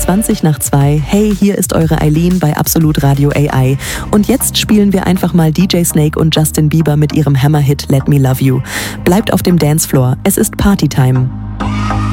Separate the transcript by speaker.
Speaker 1: 20 nach 2. Hey, hier ist eure Eileen bei Absolut Radio AI. Und jetzt spielen wir einfach mal DJ Snake und Justin Bieber mit ihrem Hammer-Hit Let Me Love You. Bleibt auf dem Dancefloor, es ist Partytime.